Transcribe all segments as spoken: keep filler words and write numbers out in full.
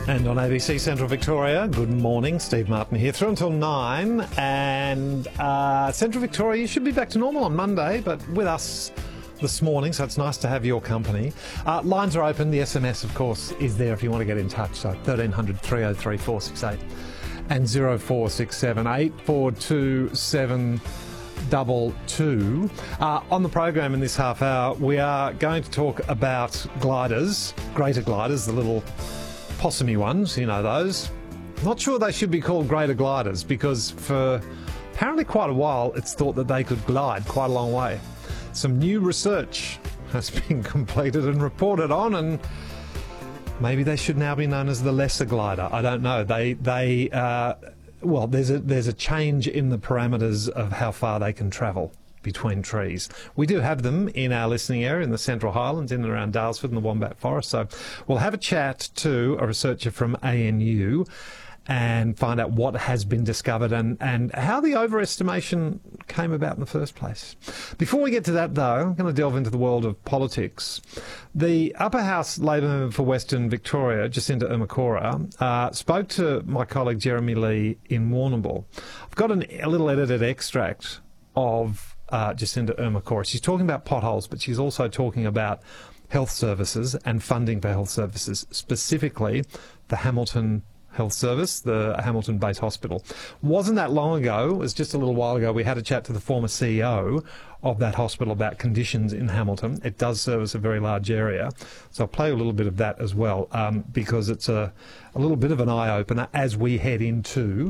And on A B C Central Victoria, good morning. Steve Martin here, through until nine. And uh, Central Victoria, you should be back to normal on Monday, but with us this morning, so it's nice to have your company. Uh, lines are open. The S M S, of course, is there if you want to get in touch. So thirteen hundred, three oh three, four six eight and oh four six seven, eight four two seven double two. Uh, on the program in this half hour, we are going to talk about gliders, greater gliders, the little possumy ones, you know those. Not sure they should be called greater gliders because for apparently quite a while it's thought that they could glide quite a long way. Some new research has been completed and reported on, and maybe they should now be known as the lesser glider. I don't know. They they uh, well, there's a there's a change in the parameters of how far they can travel between trees. We do have them in our listening area in the Central Highlands, in and around Daylesford and the Wombat Forest. So we'll have a chat to a researcher from A N U and find out what has been discovered and, and how the overestimation came about in the first place. Before we get to that, though, I'm going to delve into the world of politics. The Upper House Labor member for Western Victoria, Jacinta Ermacora, uh, spoke to my colleague Jeremy Lee in Warrnambool. I've got an, a little edited extract of Uh, Jacinta Ermacora. She's talking about potholes, but she's also talking about health services and funding for health services, specifically the Hamilton Health Service, the Hamilton Base Hospital. Wasn't that long ago, it was just a little while ago, we had a chat to the former C E O of that hospital about conditions in Hamilton. It does service a very large area. So I'll play a little bit of that as well, um, because it's a, a little bit of an eye-opener as we head into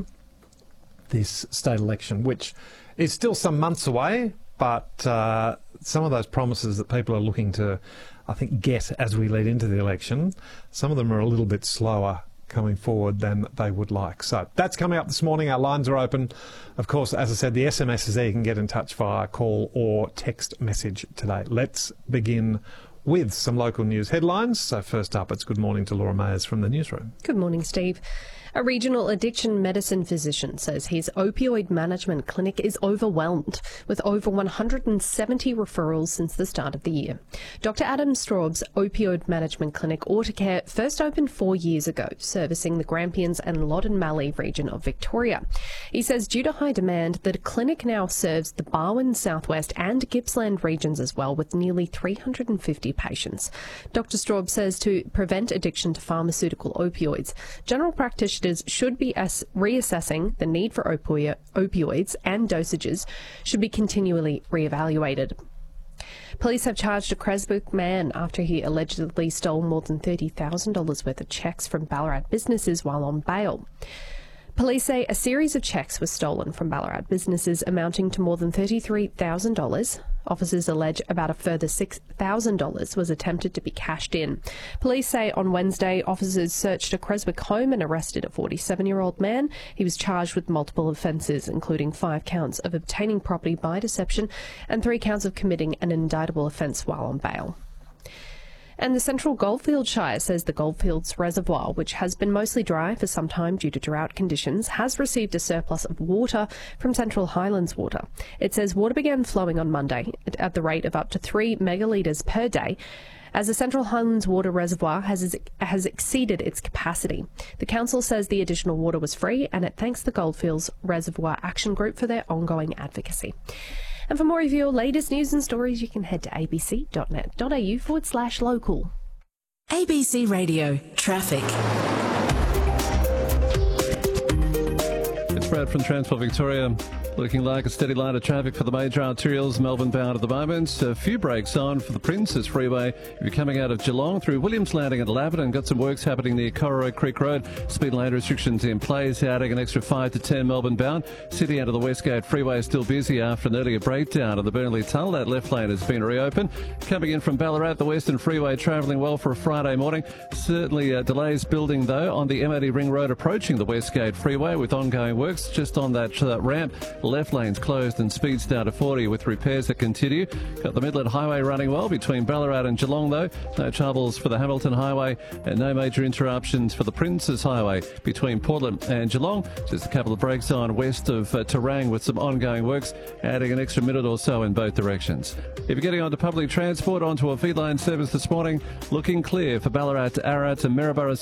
this state election, which is still some months away, but uh, some of those promises that people are looking to, I think, get as we lead into the election, some of them are a little bit slower coming forward than they would like. So that's coming up this morning. Our lines are open. Of course, as I said, the S M S is there. You can get in touch via call or text message today. Let's begin with some local news headlines. So first up, it's good morning to Laura Mayers from the newsroom. Good morning, Steve. A regional addiction medicine physician says his opioid management clinic is overwhelmed, with over one hundred seventy referrals since the start of the year. Doctor Adam Straub's opioid management clinic, Autocare, first opened four years ago, servicing the Grampians and Loddon Mallee region of Victoria. He says due to high demand, the clinic now serves the Barwon, Southwest and Gippsland regions as well, with nearly three hundred fifty patients. Doctor Straub says to prevent addiction to pharmaceutical opioids, general practitioners should be as reassessing the need for opio- opioids and dosages should be continually reevaluated. Police have charged a Creswick man after he allegedly stole more than thirty thousand dollars worth of cheques from Ballarat businesses while on bail. Police say a series of cheques were stolen from Ballarat businesses amounting to more than thirty-three thousand dollars. Officers allege about a further six thousand dollars was attempted to be cashed in. Police say on Wednesday, officers searched a Creswick home and arrested a forty-seven-year-old man. He was charged with multiple offences, including five counts of obtaining property by deception and three counts of committing an indictable offence while on bail. And the Central Goldfields Shire says the Goldfields Reservoir, which has been mostly dry for some time due to drought conditions, has received a surplus of water from Central Highlands Water. It says water began flowing on Monday at the rate of up to three megalitres per day, as the Central Highlands Water Reservoir has, has exceeded its capacity. The council says the additional water was free, and it thanks the Goldfields Reservoir Action Group for their ongoing advocacy. And for more of your latest news and stories, you can head to abc.net.au forward slash local. A B C Radio Traffic. It's Brad from Transport Victoria. Looking like a steady line of traffic for the major arterials, Melbourne bound at the moment. A few breaks on for the Princes Freeway. If you're coming out of Geelong through Williams Landing at Laverton, got some works happening near Corroy Creek Road. Speed lane restrictions in place, adding an extra five to ten Melbourne bound. City out of the Westgate Freeway is still busy after an earlier breakdown of the Burnley Tunnel. That left lane has been reopened. Coming in from Ballarat, the Western Freeway travelling well for a Friday morning. Certainly uh, delays building though on the M eighty Ring Road approaching the Westgate Freeway with ongoing works just on that uh, ramp. Left lane's closed and speeds down to forty with repairs that continue. Got the Midland Highway running well between Ballarat and Geelong though. No troubles for the Hamilton Highway and no major interruptions for the Princes Highway between Portland and Geelong. Just a couple of breaks on west of uh, Terang with some ongoing works, adding an extra minute or so in both directions. If you're getting onto public transport, onto a feed line service this morning, looking clear for Ballarat to Ararat and Maryborough